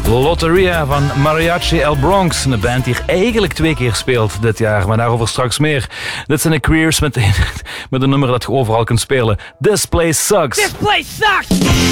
Lotteria van Mariachi El Bronx. Een band die er eigenlijk 2 keer speelt dit jaar, maar daarover straks meer. Dit zijn de Queers met een nummer dat je overal kunt spelen. This Place Sucks. This place sucks!